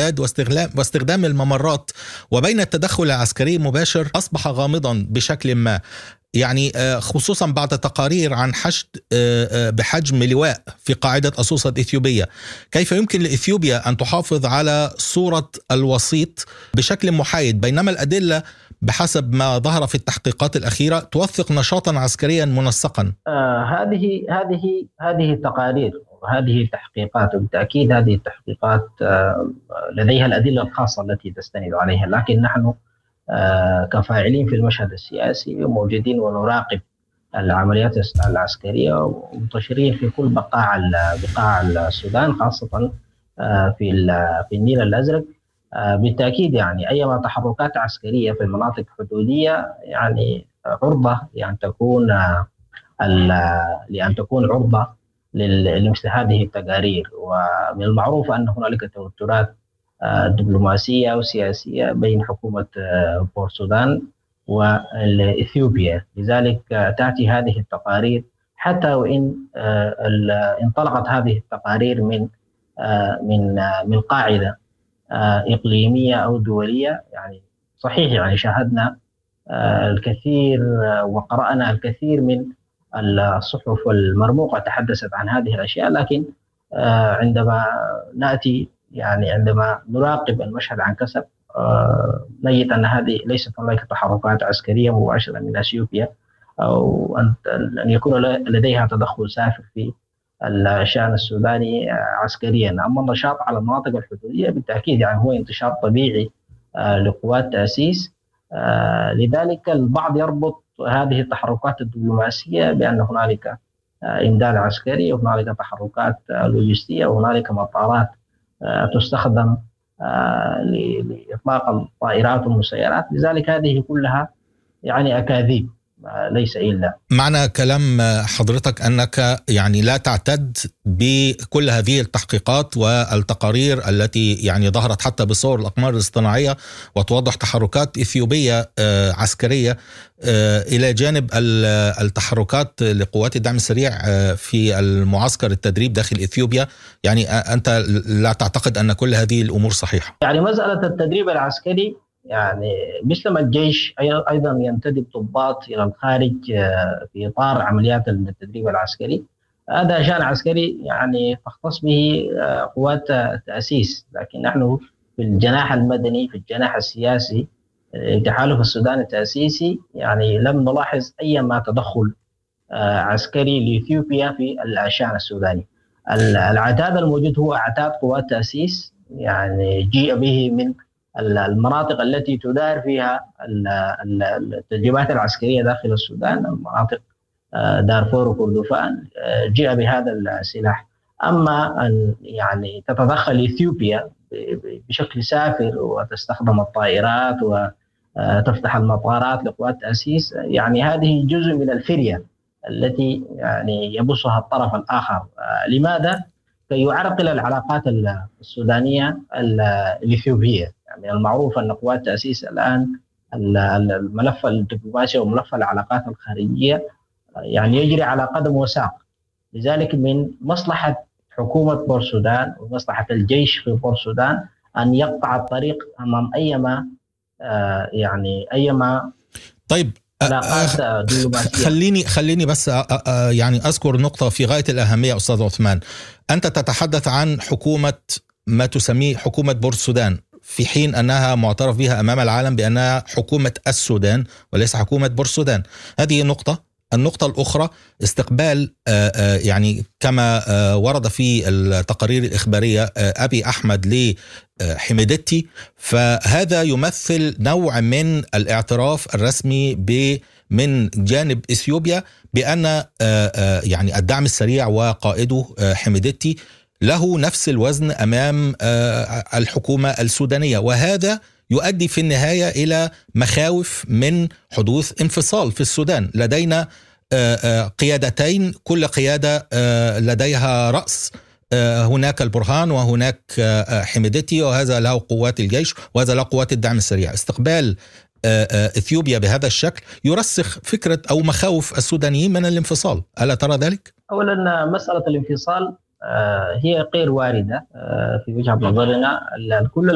البلاد واستخدام الممرات، وبين التدخل العسكري المباشر أصبح غامضا بشكل ما، يعني خصوصا بعد تقارير عن حشد بحجم لواء في قاعدة أسوسة إثيوبية. كيف يمكن لإثيوبيا أن تحافظ على صورة الوسيط بشكل محايد بينما الأدلة بحسب ما ظهر في التحقيقات الأخيرة توثق نشاطا عسكريا منسقا؟ هذه التقارير وهذه التحقيقات، وبالتأكيد هذه التحقيقات لديها الأدلة الخاصة التي تستند عليها، لكن نحن كفاعلين في المشهد السياسي موجودين ونراقب العمليات العسكرية ومنتشرين في كل بقاع السودان، خاصة في النيل الأزرق. بالتأكيد يعني أي تحركات عسكرية في المناطق الحدودية يعني عرضة لأن تكون عرضة لمثل هذه التقارير. ومن المعروف أن هنالك توترات دبلوماسية وسياسية بين حكومة بور السودان وإثيوبيا، لذلك تأتي هذه التقارير حتى وإن انطلقت هذه التقارير من قاعدة إقليمية أو دولية. يعني صحيح يعني شاهدنا الكثير وقرأنا الكثير من الصحف المرموقة تحدثت عن هذه الأشياء، لكن عندما نراقب المشهد عن كثب نجد أن هذه ليست هناك تحركات عسكرية مباشرة من أثيوبيا أو أن يكون لديها تدخل سافر في الشأن السوداني عسكريا. أما النشاط على المناطق الحدودية بالتأكيد يعني هو انتشار طبيعي لقوات تأسيس. لذلك البعض يربط هذه التحركات الدبلوماسية بأن هنالك إمداد عسكري وهنالك تحركات لوجستية وهنالك مطارات تستخدم لإطلاق الطائرات والمسيرات، لذلك هذه كلها يعني أكاذيب ليس إلا. معنى كلام حضرتك أنك يعني لا تعتد بكل هذه التحقيقات والتقارير التي يعني ظهرت حتى بصور الأقمار الاصطناعية وتوضح تحركات إثيوبية عسكرية إلى جانب التحركات لقوات الدعم السريع في المعسكر التدريب داخل إثيوبيا. يعني أنت لا تعتقد أن كل هذه الأمور صحيحة؟ يعني مسألة التدريب العسكري يعني مثلما الجيش أيضا ينتدب ضباط إلى الخارج في إطار عمليات التدريب العسكري، هذا شأن عسكري يعني تختص به قوات تأسيس. لكن نحن في الجناح المدني في الجناح السياسي تحالف السودان التأسيسي يعني لم نلاحظ أي تدخل عسكري لإثيوبيا في الشأن السوداني. العتاد الموجود هو عتاد قوات تأسيس يعني جيء به من المناطق التي تدار فيها التدريبات العسكرية داخل السودان، المناطق دارفور وكردفان، جاء بهذا السلاح. أما أن يعني تتدخل إثيوبيا بشكل سافر وتستخدم الطائرات وتفتح المطارات لقوات تأسيس، يعني هذه جزء من الفرية التي يعني يبصها الطرف الآخر. لماذا؟ كي يعرقل العلاقات السودانية الإثيوبية. يعني المعروف أن قوات تأسيس الآن الملف الدبلوماسي وملف العلاقات الخارجية يعني يجري على قدم وساق، لذلك من مصلحة حكومة بور السودان ومصلحة الجيش في بور السودان أن يقطع الطريق أمام أيما طيب خليني بس يعني أذكر نقطة في غاية الأهمية أستاذ عثمان. أنت تتحدث عن حكومة ما تسميه حكومة بور السودان في حين أنها معترف بها أمام العالم بأنها حكومة السودان وليس حكومة بور السودان. هذه نقطة. النقطة الأخرى استقبال يعني كما ورد في التقارير الإخبارية أبي أحمد لحميدتي، فهذا يمثل نوع من الاعتراف الرسمي من جانب إثيوبيا بأن يعني الدعم السريع وقائده حميدتي له نفس الوزن أمام الحكومة السودانية، وهذا يؤدي في النهاية إلى مخاوف من حدوث انفصال في السودان. لدينا قيادتين، كل قيادة لديها رأس، هناك البرهان وهناك حميدتي، وهذا له قوات الجيش وهذا له قوات الدعم السريع. استقبال إثيوبيا بهذا الشكل يرسخ فكرة أو مخاوف السودانيين من الانفصال. ألا ترى ذلك؟ أولا مسألة الانفصال هي غير واردة في وجهة نظرنا. كل